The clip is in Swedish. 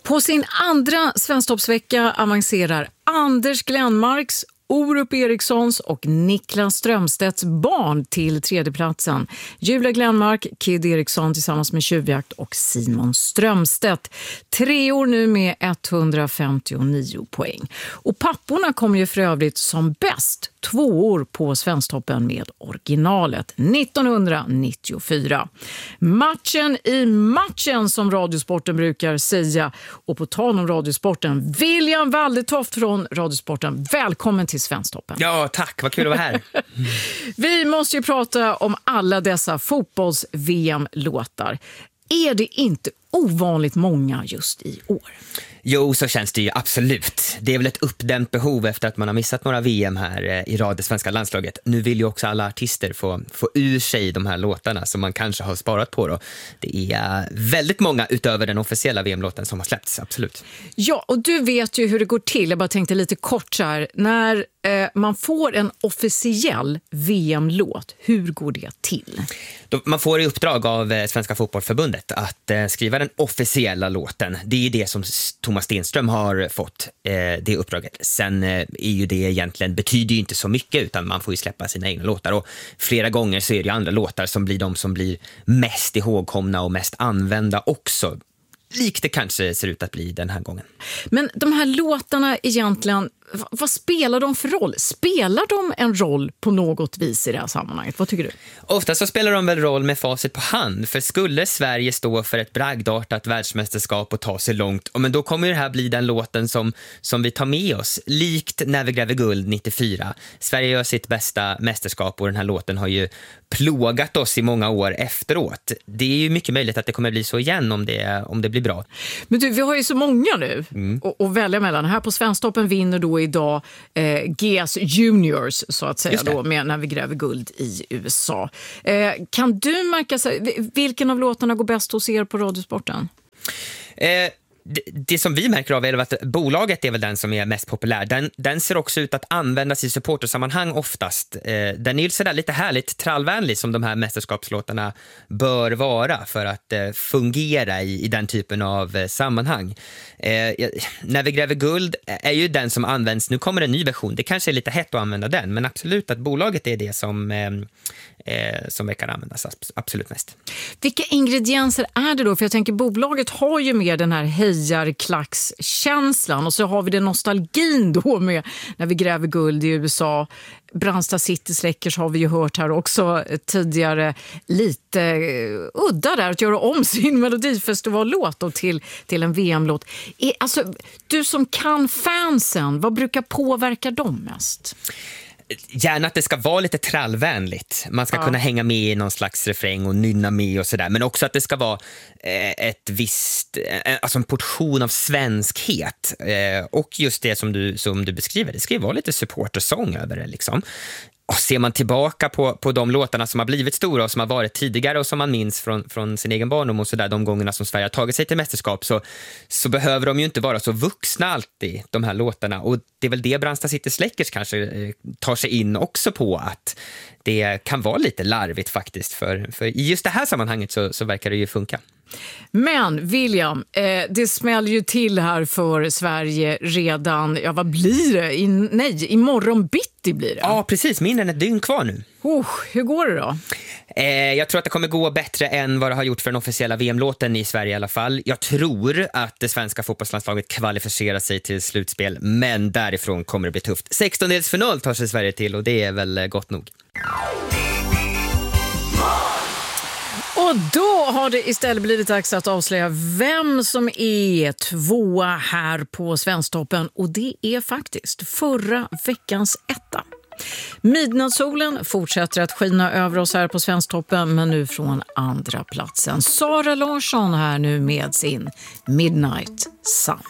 På sin andra Svensktoppsvecka avancerar Anders Glenmarks, Orup Erikssons och Niklas Strömstedts barn till tredjeplatsen. Julia Glenmark, Kid Eriksson tillsammans med Tjuvjakt och Simon Strömstedt. 3 år nu med 159 poäng. Och papporna kom ju för övrigt som bäst 2 år på Svensktoppen med originalet 1994. Matchen i matchen som Radiosporten brukar säga. Och på tal om Radiosporten, William Waldetoft från Radiosporten. Välkommen till Svensktoppen. Ja, tack. Vad kul att vara här. Vi måste ju prata om alla dessa fotbolls-VM-låtar. Är det inte ovanligt många just i år? Jo, så känns det ju absolut. Det är väl ett uppdämt behov efter att man har missat några VM här i rad det svenska landslaget. Nu vill ju också alla artister få ur sig de här låtarna som man kanske har sparat på då. Det är väldigt många utöver den officiella VM-låten som har släppts, absolut. Ja, och du vet ju hur det går till. Jag bara tänkte lite kort så här. När man får en officiell VM-låt, hur går det till? Man får i uppdrag av Svenska fotbollförbundet att skriva den officiella låten. Det är det som Thomas Stenström har fått, det uppdraget. Sen är ju det egentligen, betyder ju inte så mycket utan man får ju släppa sina egna låtar. Och flera gånger så är det ju andra låtar som blir de som blir mest ihågkomna och mest använda också. Likt det kanske ser ut att bli den här gången. Men de här låtarna egentligen, vad spelar de för roll? Spelar de en roll på något vis i det här sammanhanget? Vad tycker du? Ofta så spelar de väl roll med facit på hand. För skulle Sverige stå för ett bragdartat världsmästerskap och ta sig långt, men då kommer det här bli den låten som vi tar med oss. Likt När vi gräver guld 94. Sverige gör sitt bästa mästerskap och den här låten har ju plågat oss i många år efteråt. Det är ju mycket möjligt att det kommer bli så igen om det blir bra. Men du, vi har ju så många nu att välja mellan. Här på Svensktoppen vinner då idag GS Juniors så att säga då, med När vi gräver guld i USA. Kan du märka vilken av låtarna går bäst hos er på Radiosporten? Det som vi märker av är att bolaget är väl den som är mest populär. Den ser också ut att användas i supportersammanhang oftast. Den är ju sådär lite härligt trallvänlig som de här mästerskapslåtarna bör vara för att fungera i den typen av sammanhang. När vi gräver guld är ju den som används. Nu kommer en ny version. Det kanske är lite hett att använda den, men absolut att bolaget är det som kan användas absolut mest. Vilka ingredienser är det då? För jag tänker bolaget har ju med den här hejarklackskänslan och så har vi den nostalgin då med När vi gräver guld i USA. Brandsta City Släckers har vi ju hört här också tidigare. Lite udda där att göra om sin Melodifestivallåt då till en VM-låt. Alltså, du som kan fansen, vad brukar påverka dem mest? Gärna att det ska vara lite trallvänligt. Man ska kunna hänga med i någon slags refräng och nynna med och sådär. Men också att det ska vara ett visst, alltså en portion av svenskhet. Och just det som du beskriver, det ska ju vara lite supportersång över det liksom. Och ser man tillbaka på de låtarna som har blivit stora och som har varit tidigare och som man minns från sin egen barndom och sådär, de gångerna som Sverige har tagit sig till mästerskap, så behöver de ju inte vara så vuxna alltid, de här låtarna. Och det är väl det Brandsta City Släckers kanske tar sig in också på, att det kan vara lite larvigt faktiskt. För i just det här sammanhanget så verkar det ju funka. Men William, det smäller ju till här för Sverige redan, vad blir det? Imorgon bitti blir det. Ja, precis. Mindre än ett dygn kvar nu. Hur går det då? Jag tror att det kommer gå bättre än vad det har gjort för den officiella VM-låten i Sverige i alla fall. Jag tror att det svenska fotbollslandslaget kvalificerar sig till slutspel, men därifrån kommer det bli tufft. 16-delsfinal tar sig Sverige till och det är väl gott nog. Och då har det istället blivit dags att avslöja vem som är tvåa här på Svensktoppen. Och det är faktiskt förra veckans etta. Midnattssolen fortsätter att skina över oss här på Svensktoppen, men nu från andra platsen. Sara Larsson här nu med sin Midnight Sun.